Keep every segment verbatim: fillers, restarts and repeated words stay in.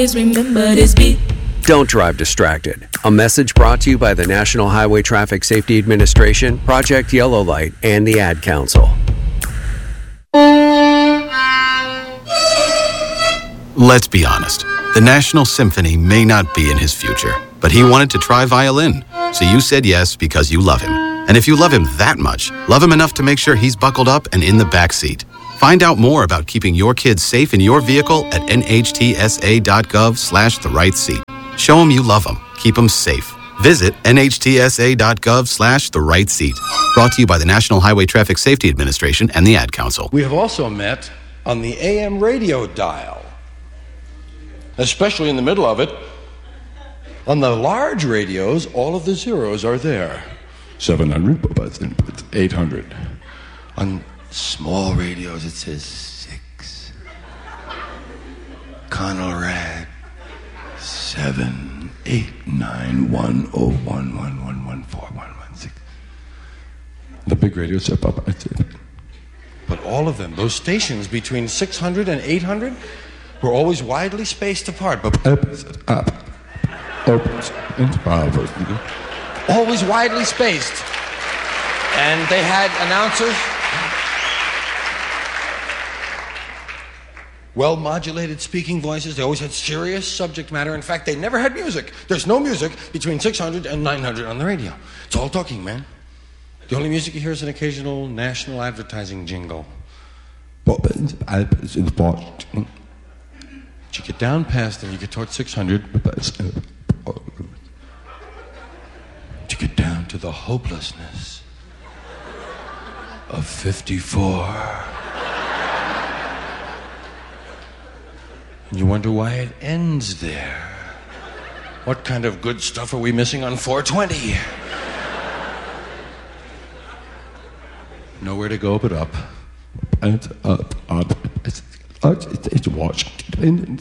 remember this beat. Don't drive distracted. A message brought to you by the National Highway Traffic Safety Administration, Project Yellow Light, and the Ad Council. Let's be honest. The National Symphony may not be in his future, but he wanted to try violin. So you said yes because you love him. And if you love him that much, love him enough to make sure he's buckled up and in the back seat. Find out more about keeping your kids safe in your vehicle at nhtsa.gov slash the right seat. Show them you love them. Keep them safe. Visit nhtsa.gov slash the right seat. Brought to you by the National Highway Traffic Safety Administration and the Ad Council. We have also met on the A M radio dial, especially in the middle of it. On the large radios, all of the zeros are there. seven hundred, eight hundred. On small radios, it says six. Conrad, seven, eight, nine, one, oh, one, one, one, one, four, one, one, six. The big radios are up. But all of them, those stations between six hundred and eight hundred, were always widely spaced apart. But up, opens, always widely spaced. And they had announcers, well-modulated speaking voices. They always had serious subject matter. In fact, they never had music. There's no music between six hundred and nine hundred on the radio. It's all talking, man. The only music you hear is an occasional national advertising jingle. But you get down past them, you get towards six hundred. You get down to the hopelessness of fifty-four. And you wonder why it ends there. What kind of good stuff are we missing on four twenty? Nowhere to go but up. And up, up. It's, it's Washington.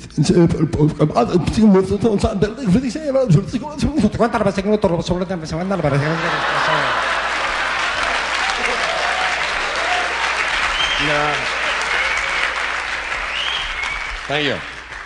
No. Thank you.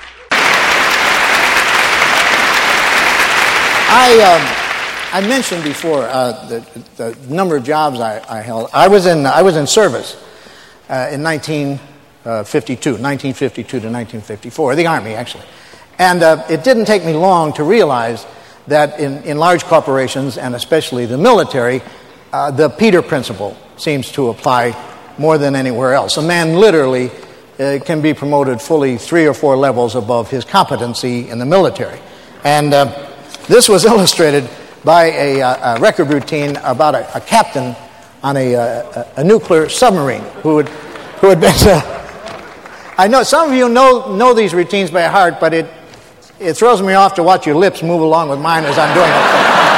I um, I mentioned before uh, the, the number of jobs I, I held. I was in I was in service uh, in nineteen fifty-two, nineteen fifty-two to nineteen fifty-four, the Army actually, and uh, it didn't take me long to realize that in, in large corporations and especially the military, uh, the Peter principle seems to apply more than anywhere else. A man literally uh, can be promoted fully three or four levels above his competency in the military, and uh, this was illustrated by a, a record routine about a, a captain on a, a, a nuclear submarine who had, who had been. Uh, I know some of you know know these routines by heart, but it it throws me off to watch your lips move along with mine as I'm doing it.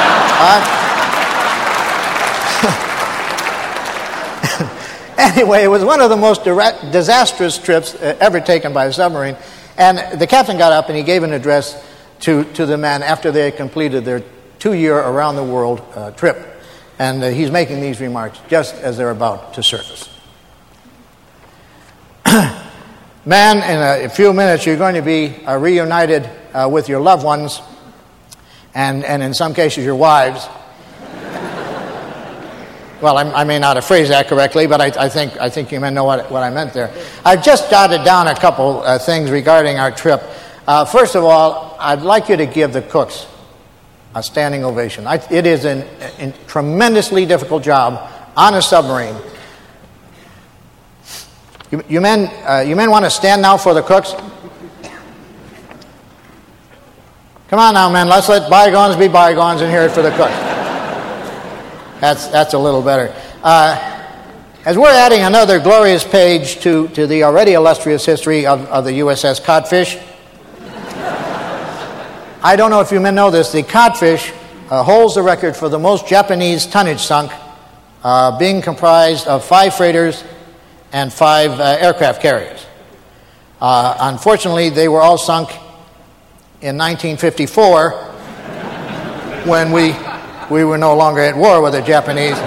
Uh, anyway, it was one of the most direct, disastrous trips ever taken by a submarine, and the captain got up and he gave an address to, to the men after they had completed their two-year around-the-world uh, trip. And uh, he's making these remarks just as they're about to surface. Man, in a few minutes you're going to be uh, reunited uh, with your loved ones and, and in some cases your wives. Well, I'm, I may not have phrased that correctly, but I, I think I think you may know what, what I meant there. I've just jotted down a couple uh, things regarding our trip. Uh, first of all, I'd like you to give the cooks a standing ovation. I, it is a tremendously difficult job on a submarine. You, you men, uh, you men want to stand now for the cooks? Come on now, men. Let's let bygones be bygones and hear it for the cooks. That's that's a little better. Uh, as we're adding another glorious page to, to the already illustrious history of, of the U S S Codfish, I don't know if you men know this, the Codfish uh, holds the record for the most Japanese tonnage sunk, uh, being comprised of five freighters and five uh, aircraft carriers. Uh, unfortunately, they were all sunk in nineteen fifty-four when we we were no longer at war with the Japanese.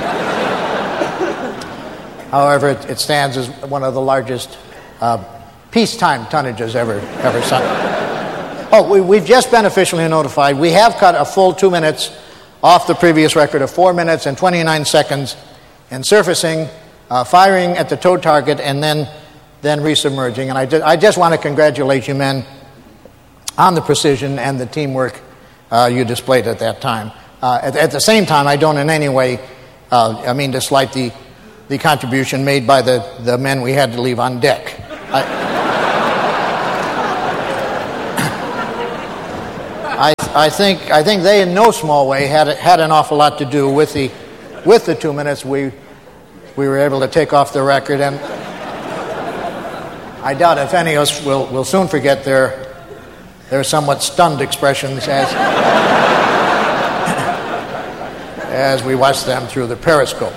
However, it, it stands as one of the largest uh, peacetime tonnages ever ever sunk. Oh, we, we've just been officially notified. We have cut a full two minutes off the previous record of four minutes and twenty-nine seconds in surfacing, uh, firing at the towed target, and then then resubmerging. And I, ju- I just want to congratulate you men on the precision and the teamwork uh, you displayed at that time. Uh, at, at the same time, I don't in any way, uh, I mean to slight the, the contribution made by the, the men we had to leave on deck. I, I, I think I think they in no small way had had an awful lot to do with the with the two minutes we we were able to take off the record, and I doubt if any of us will, will soon forget their their somewhat stunned expressions as as we watched them through the periscope.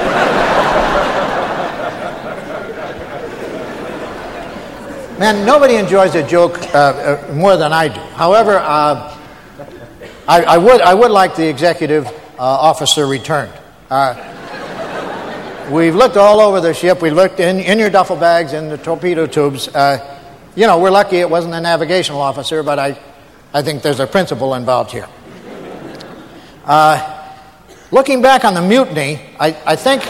Man, nobody enjoys a joke uh, uh, more than I do. However, uh, I, I would I would like the executive uh, officer returned. Uh, we've looked all over the ship. We looked in, in your duffel bags, in the torpedo tubes. Uh, you know, we're lucky it wasn't a navigational officer, but I, I think there's a principle involved here. Uh, looking back on the mutiny, I, I think...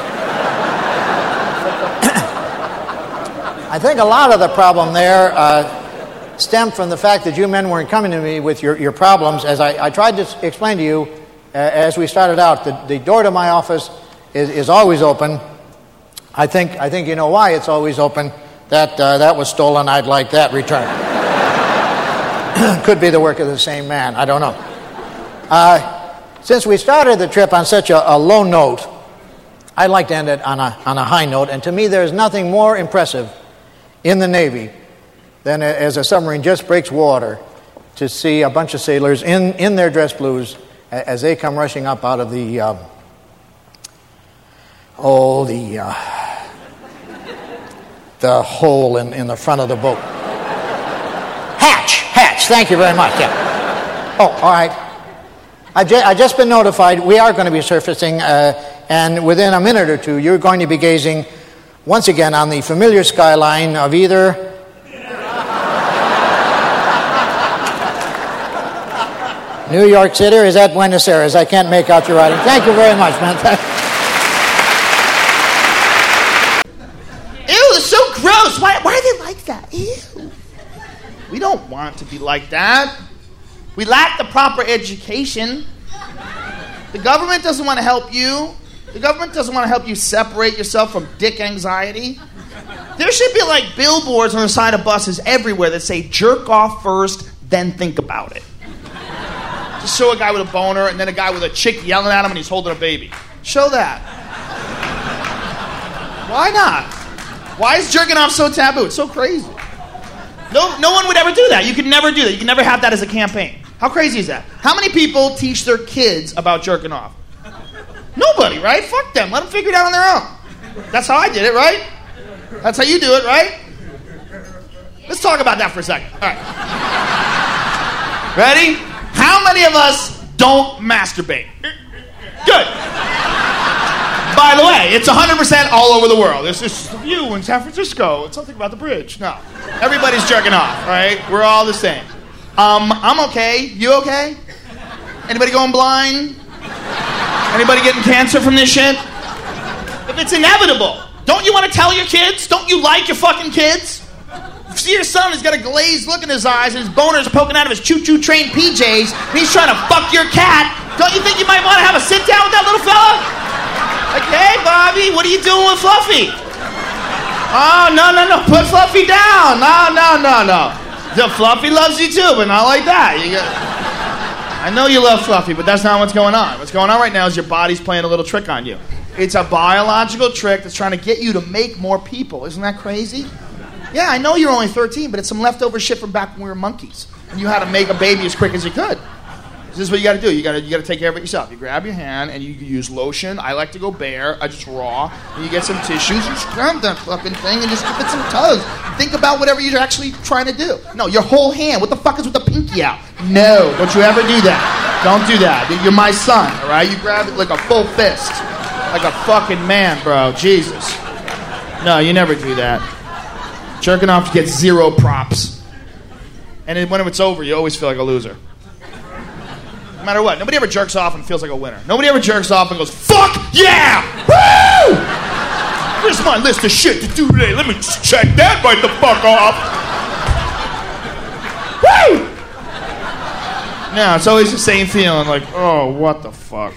I think a lot of the problem there uh, stemmed from the fact that you men weren't coming to me with your, your problems. As I, I tried to explain to you uh, as we started out, the, the door to my office is, is always open. I think I think you know why it's always open. That uh, that was stolen. I'd like that returned. Could be the work of the same man. I don't know. Uh, since we started the trip on such a, a low note, I'd like to end it on a on a high note. And to me, there's nothing more impressive in the Navy than as a submarine just breaks water to see a bunch of sailors in, in their dress blues as they come rushing up out of the, um, oh, the, uh, the hole in, in the front of the boat. Hatch, hatch, thank you very much, yeah. Oh, all right. I've, ju- I've just been notified we are going to be surfacing, uh, and within a minute or two, you're going to be gazing once again on the familiar skyline of either New York City, or is that Buenos Aires? I can't make out your writing. Thank you very much, man. Ew, it's so gross. Why, why are they like that? Ew. We don't want to be like that. We lack the proper education. The government doesn't want to help you. The government doesn't want to help you separate yourself from dick anxiety. There should be like billboards on the side of buses everywhere that say jerk off first, then think about it. Just show a guy with a boner and then a guy with a chick yelling at him and he's holding a baby. Show that. Why not? Why is jerking off so taboo? It's so crazy. No, no one would ever do that. You could never do that. You could never have that as a campaign. How crazy is that? How many people teach their kids about jerking off? Nobody, right? Fuck them. Let them figure it out on their own. That's how I did it, right? That's how you do it, right? Let's talk about that for a second. All right. Ready? How many of us don't masturbate? Good. By the way, it's one hundred percent all over the world. There's this view in San Francisco. It's something about the bridge. No. Everybody's jerking off, right? We're all the same. Um, I'm okay. You okay? Anybody going blind? Anybody getting cancer from this shit? If it's inevitable, don't you want to tell your kids? Don't you like your fucking kids? See your son has got a glazed look in his eyes and his boner's poking out of his choo-choo train P Js and he's trying to fuck your cat. Don't you think you might want to have a sit-down with that little fella? Like, hey, Bobby, what are you doing with Fluffy? Oh, no, no, no, put Fluffy down. No, no, no, no. The Fluffy loves you too, but not like that. You got... I know you love Fluffy, but that's not what's going on. What's going on right now is your body's playing a little trick on you. It's a biological trick that's trying to get you to make more people. Isn't that crazy? Yeah, I know you're only thirteen, but it's some leftover shit from back when we were monkeys. And you had to make a baby as quick as you could. This is what you got to do. You got to you got to take care of it yourself. You grab your hand and you use lotion. I like to go bare. I just raw. And you get some tissues. You scrub that fucking thing and just give it some tugs. Think about whatever you're actually trying to do. No, your whole hand. What the fuck is with the pinky out? No, don't you ever do that. Don't do that. You're my son, all right? You grab it like a full fist, like a fucking man, bro. Jesus. No, you never do that. Jerking off gets zero props. And then when it's over, you always feel like a loser. No matter what. Nobody ever jerks off and feels like a winner. Nobody ever jerks off and goes, fuck yeah! Woo! Here's my list of shit to do today. Let me just check that right the fuck off. Woo! No, it's always the same feeling, like, oh, what the fuck?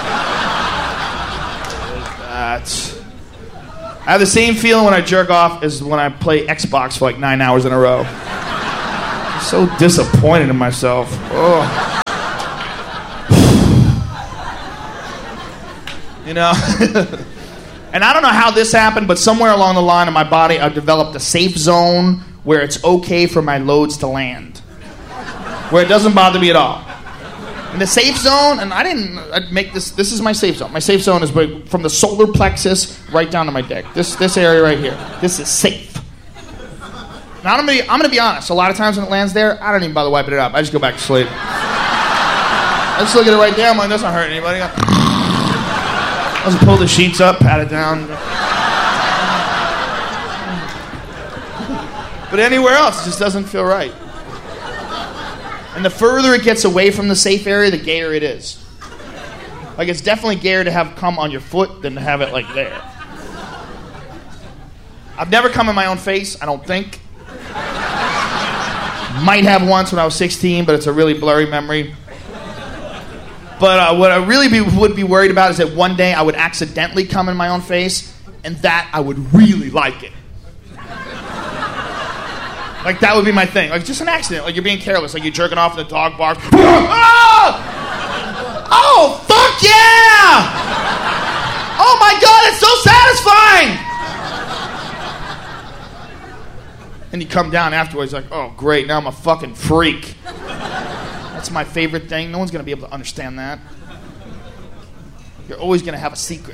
That's... I have the same feeling when I jerk off as when I play Xbox for like nine hours in a row. I'm so disappointed in myself. Oh. You know? And I don't know how this happened, but somewhere along the line of my body, I've developed a safe zone where it's okay for my loads to land. Where it doesn't bother me at all. In the safe zone, and I didn't I'd make this, this is my safe zone. My safe zone is from the solar plexus right down to my dick. This this area right here. This is safe. Now I'm gonna be, I'm gonna be honest, a lot of times when it lands there, I don't even bother wiping it up. I just go back to sleep. I just look at it right there, I'm like, that's not hurting anybody. I'll just pull the sheets up, pat it down. But anywhere else, it just doesn't feel right. And the further it gets away from the safe area, the gayer it is. Like, it's definitely gayer to have cum on your foot than to have it, like, there. I've never come in my own face, I don't think. Might have once when I was sixteen, but it's a really blurry memory. But uh, what I really be, would be worried about is that one day I would accidentally come in my own face, and that I would really like it. Like, that would be my thing. Like, just an accident. Like, you're being careless. Like, you're jerking off and the dog barks. Oh! Oh, fuck yeah! Oh, my God, it's so satisfying! And you come down afterwards like, oh, great, now I'm a fucking freak. That's my favorite thing. No one's going to be able to understand that. You're always going to have a secret.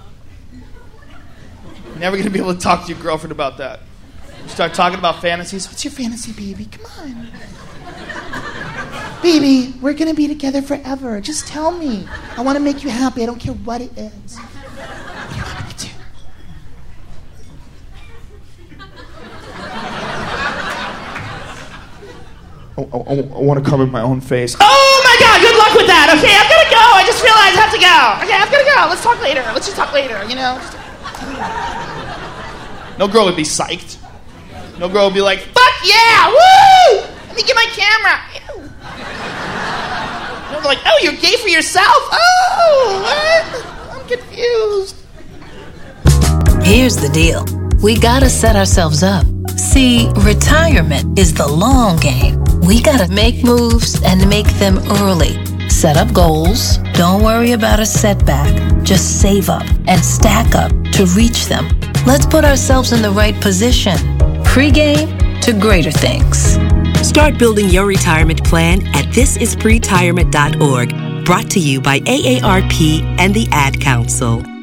You're never going to be able to talk to your girlfriend about that. You start talking about fantasies. What's your fantasy, baby? Come on. Baby, we're going to be together forever. Just tell me. I want to make you happy. I don't care what it is. What do you want me to do? I, I, I want to come in my own face. Oh my God, good luck with that. Okay, I'm going to go. I just realized I have to go. Okay, I'm going to go. Let's talk later. Let's just talk later, you know? Just... No girl would be psyched. No girl would be like, fuck yeah, woo! Let me get my camera. Ew. They're like, oh, you're gay for yourself? Oh, what? I'm confused. Here's the deal. We gotta set ourselves up. See, retirement is the long game. We gotta make moves and make them early. Set up goals. Don't worry about a setback. Just save up and stack up to reach them. Let's put ourselves in the right position. Pre-game to greater things. Start building your retirement plan at this is pre retirement dot org. Brought to you by A A R P and the Ad Council.